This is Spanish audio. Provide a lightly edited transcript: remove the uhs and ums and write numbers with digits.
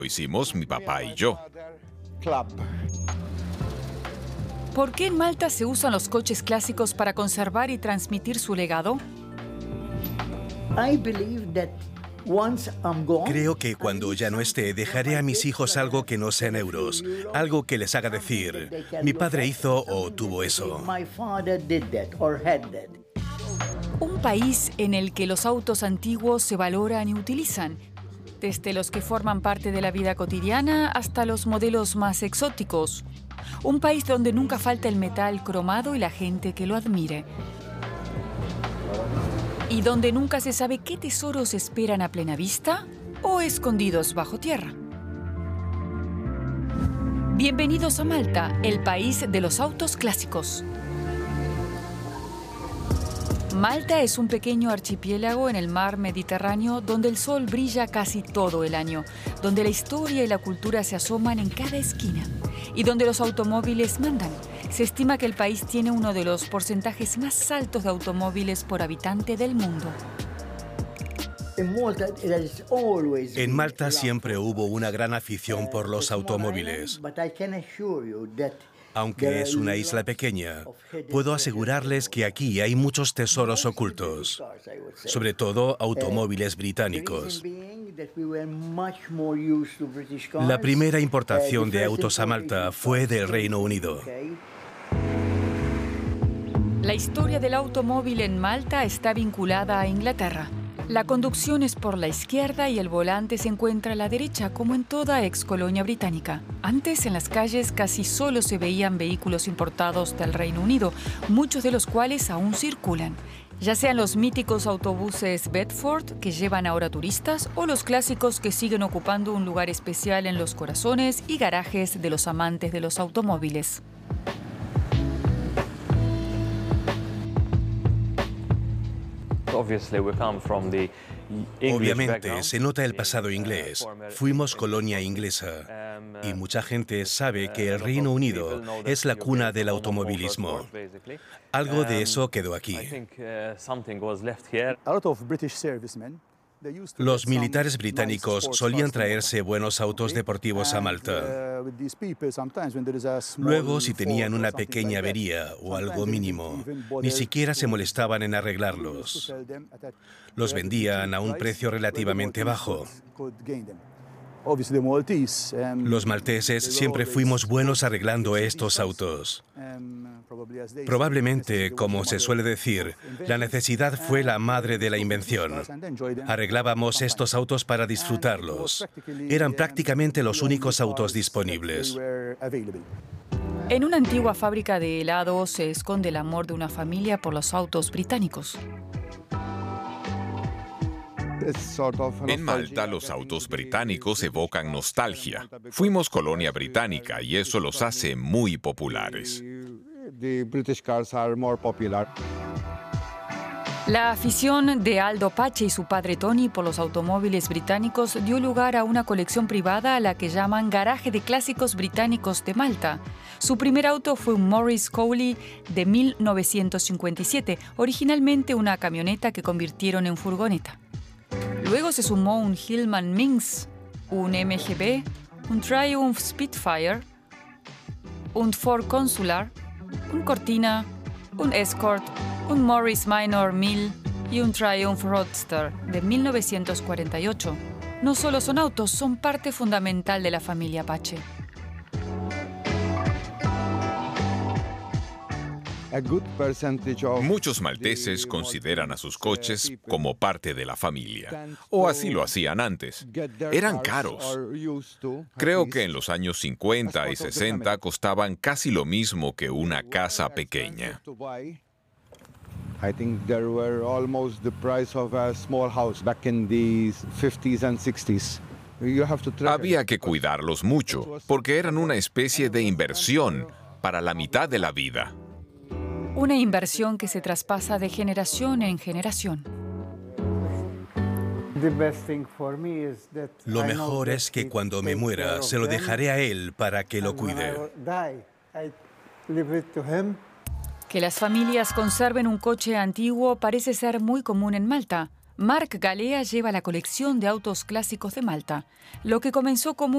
Lo hicimos mi papá y yo. ¿Por qué en Malta se usan los coches clásicos para conservar y transmitir su legado? Creo que cuando ya no esté, dejaré a mis hijos algo que no sea en euros, algo que les haga decir, mi padre hizo o tuvo eso. Un país en el que los autos antiguos se valoran y utilizan, desde los que forman parte de la vida cotidiana hasta los modelos más exóticos. Un país donde nunca falta el metal cromado y la gente que lo admire. Y donde nunca se sabe qué tesoros esperan a plena vista o escondidos bajo tierra. Bienvenidos a Malta, el país de los autos clásicos. Malta es un pequeño archipiélago en el mar Mediterráneo donde el sol brilla casi todo el año, donde la historia y la cultura se asoman en cada esquina y donde los automóviles mandan. Se estima que el país tiene uno de los porcentajes más altos de automóviles por habitante del mundo. En Malta siempre hubo una gran afición por los automóviles. Aunque es una isla pequeña, puedo asegurarles que aquí hay muchos tesoros ocultos, sobre todo automóviles británicos. La primera importación de autos a Malta fue del Reino Unido. La historia del automóvil en Malta está vinculada a Inglaterra. La conducción es por la izquierda y el volante se encuentra a la derecha, como en toda excolonia británica. Antes, en las calles casi solo se veían vehículos importados del Reino Unido, muchos de los cuales aún circulan. Ya sean los míticos autobuses Bedford, que llevan ahora turistas, o los clásicos que siguen ocupando un lugar especial en los corazones y garajes de los amantes de los automóviles. Obviamente, se nota el pasado inglés. Fuimos colonia inglesa y mucha gente sabe que el Reino Unido es la cuna del automovilismo. Algo de eso quedó aquí. Los militares británicos solían traerse buenos autos deportivos a Malta. Luego, si tenían una pequeña avería o algo mínimo, ni siquiera se molestaban en arreglarlos. Los vendían a un precio relativamente bajo. Los malteses siempre fuimos buenos arreglando estos autos. Probablemente, como se suele decir, la necesidad fue la madre de la invención. Arreglábamos estos autos para disfrutarlos. Eran prácticamente los únicos autos disponibles. En una antigua fábrica de helados se esconde el amor de una familia por los autos británicos. En Malta, los autos británicos evocan nostalgia. Fuimos colonia británica y eso los hace muy populares. La afición de Aldo Pace y su padre Tony por los automóviles británicos dio lugar a una colección privada a la que llaman Garaje de Clásicos Británicos de Malta. Su primer auto fue un Morris Cowley de 1957, originalmente una camioneta que convirtieron en furgoneta. Luego se sumó un Hillman Minx, un MGB, un Triumph Spitfire, un Ford Consular, un Cortina, un Escort, un Morris Minor 1000 y un Triumph Roadster de 1948. No solo son autos, son parte fundamental de la familia Pace. Muchos malteses consideran a sus coches como parte de la familia, o así lo hacían antes. Eran caros. Creo que en los años 50 y 60 costaban casi lo mismo que una casa pequeña. I think they were almost the price of a small house back in the 50s and 60s. Había que cuidarlos mucho, porque eran una especie de inversión para la mitad de la vida. Una inversión que se traspasa de generación en generación. Lo mejor es que cuando me muera, se lo dejaré a él para que lo cuide. Que las familias conserven un coche antiguo parece ser muy común en Malta. Marc Galea lleva la colección de autos clásicos de Malta. Lo que comenzó como